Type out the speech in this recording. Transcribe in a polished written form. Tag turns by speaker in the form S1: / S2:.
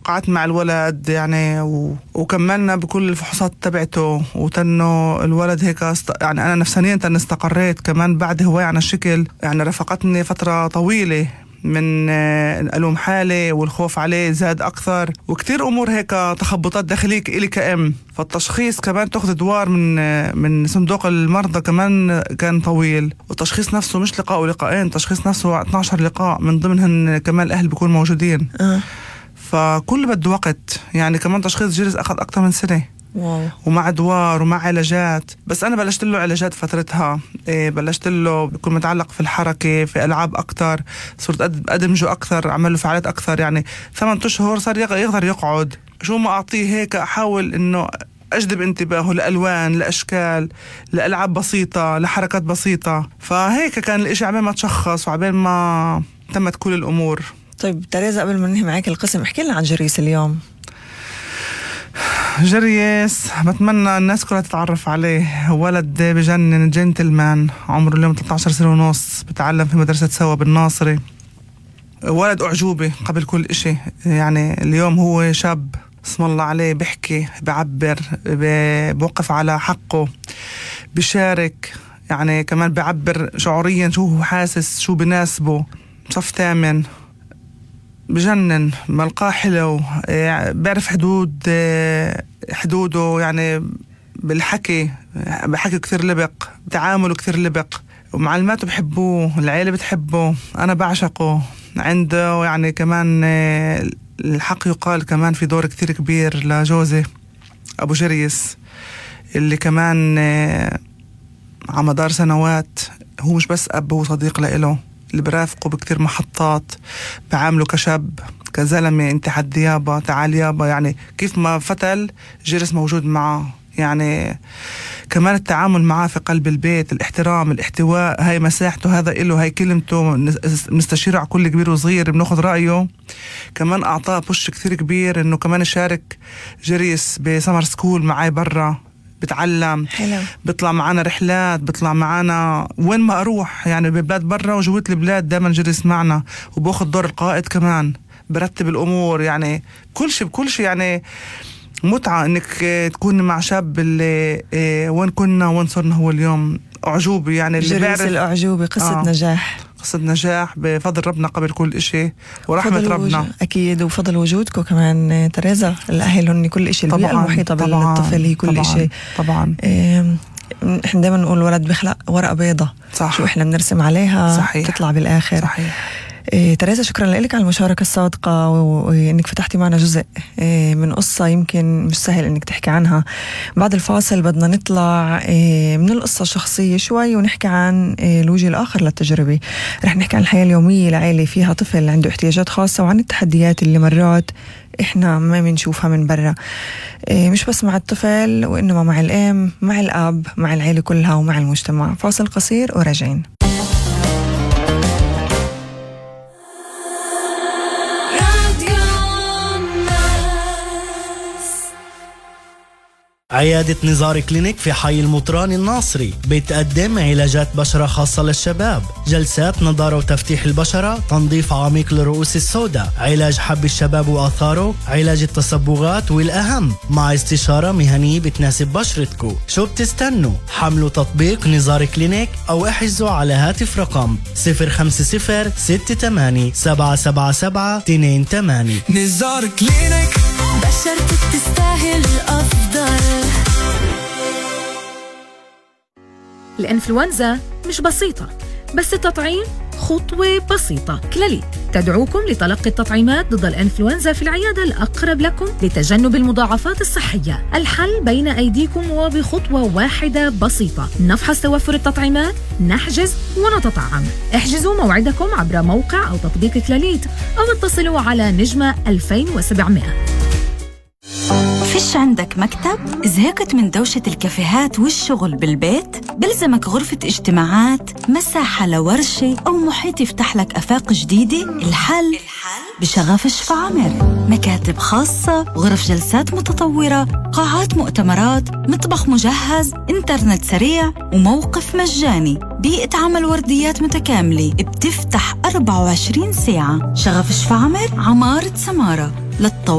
S1: قعدت مع الولد يعني وكملنا بكل الفحوصات تبعته، وتنه الولد هيك يعني أنا نفسانيا استقريت كمان بعد هواية عن الشكل. يعني رافقتني فترة طويلة من ألوم حالي، والخوف عليه زاد أكثر، وكتير أمور هيك تخبطات داخلية إلي كأم. فالتشخيص كمان تأخذ أدوار من صندوق المرضى كمان كان طويل، والتشخيص نفسه مش لقاء ولقاءين، تشخيص نفسه 12 لقاء من ضمنهن كمان الأهل بيكونوا موجودين. فكل بده وقت. يعني كمان تشخيص جرس أخذ أكثر من سنة.
S2: واو.
S1: ومع أدوار ومع علاجات. بس أنا بلشت له علاجات فترتها، بلشت له بيكون متعلق في الحركة، في ألعاب أكتر، صرت أدمجه أكثر، أعمل له فعاليات أكثر. يعني 8 أشهر صار يقدر يقعد. شو ما أعطيه هيك أحاول إنه أجذب انتباهه لألوان، لأشكال، لألعاب بسيطة، لحركات بسيطة. فهيك كان الإشي عبين ما تشخص وعبين ما تمت كل الأمور.
S2: طيب تريزا، قبل ما ننهي معاك القسم احكي لنا عن جريس اليوم.
S1: جريس بتمنى الناس كلها تتعرف عليه. ولد بجنن، جنتلمان، عمره اليوم 13 سنة ونص، بتعلم في مدرسة سوا بالناصري. ولد أعجوبي قبل كل إشي. يعني اليوم هو شاب اسم الله عليه، بيحكي، بعبر، بوقف على حقه، بشارك. يعني كمان بعبر شعوريا شو هو حاسس، شو بناسبه. صف 8، بجنن، ملقاه حلو، بيعرف حدوده. يعني بالحكي بحكي كثير لبق، بتعامله كثير لبق، ومعلماته بحبوه، العيلة بتحبه، أنا بعشقه. عنده يعني كمان الحق يقال كمان في دور كثير كبير لجوزي أبو جريس، اللي كمان على مدار سنوات هو مش بس أب، هو صديق لإله، اللي برافقه بكتير محطات، بعامله كشاب، كزلمة. انت حد يابا، تعال يابا. يعني كيف ما فتل جرس موجود معه. يعني كمان التعامل معاه في قلب البيت، الاحترام، الاحتواء، هاي مساحته، هذا إله، هاي كلمته، نستشيره على كل كبير وصغير، بناخذ رأيه. كمان أعطاه بوش كثير كبير إنه كمان يشارك جريس بسمر سكول معاي برا، بتعلم
S2: حلو. بيطلع
S1: معنا رحلات، بيطلع معنا وين ما أروح، يعني ببلاد برا وجوات البلاد دائما جريس معنا، وباخذ دور القائد كمان، برتب الأمور. يعني بكل شيء يعني متعة إنك تكون مع شاب اللي وين كنا وين صرنا هو اليوم. أعجوبي يعني اللي
S2: جريس الأعجوبي. قصة نجاح،
S1: قصة نجاح بفضل ربنا قبل كل إشي، ورحمة ربنا
S2: أكيد، وفضل وجودكم كمان تريزا. الأهل هن كل إشي، البيئة المحيطة بالطفل هي كل إشي طبعا. إحنا دايما نقول الولد بيخلق ورقة بيضة، صح. شو إحنا بنرسم عليها صحيح. تطلع بالآخر صحيح. تريزا، شكرا لك على المشاركة الصادقة، وإنك فتحتي معنا جزء من قصة يمكن مش سهل إنك تحكي عنها. بعد الفاصل بدنا نطلع من القصة الشخصية شوي ونحكي عن الوجه الآخر للتجربة. رح نحكي عن الحياة اليومية لعائلة فيها طفل عنده احتياجات خاصة، وعن التحديات اللي مرات إحنا ما بنشوفها من برا، مش بس مع الطفل، وإنما مع الأم، مع الأب، مع العائلة كلها، ومع المجتمع. فاصل قصير وراجعين.
S3: عيادة نزار كلينيك في حي المطران الناصري بتقدم علاجات بشرة خاصة للشباب، جلسات نضارة وتفتيح البشرة، تنظيف عميق للرؤوس السوداء، علاج حب الشباب وآثاره، علاج التصبغات، والأهم مع استشارة مهنية بتناسب بشرتكو. شو بتستنوا؟ حملوا تطبيق نزار كلينيك أو احجزوا على هاتف رقم 050-68-777-28.
S4: نزار كلينيك، بشرتك تستاهل الأفضل.
S5: الإنفلونزا مش بسيطة، بس التطعيم خطوة بسيطة. كلاليت تدعوكم لتلقي التطعيمات ضد الإنفلونزا في العيادة الأقرب لكم لتجنب المضاعفات الصحية. الحل بين أيديكم وبخطوة واحدة بسيطة. نفحص توفر التطعيمات، نحجز ونتطعم. احجزوا موعدكم عبر موقع أو تطبيق كلاليت، أو اتصلوا على نجمة 2700.
S6: فيش عندك مكتب؟ زهقت من دوشة الكافيهات والشغل بالبيت؟ بلزمك غرفة اجتماعات، مساحة لورشة أو محيط يفتح لك آفاق جديدة؟ الحل بشغف شفعمر. مكاتب خاصة، غرف جلسات متطورة، قاعات مؤتمرات، مطبخ مجهز، انترنت سريع، وموقف مجاني. بيئة عمل ورديات متكاملة بتفتح 24 ساعة. شغف شفعمر، عمارة سمارة.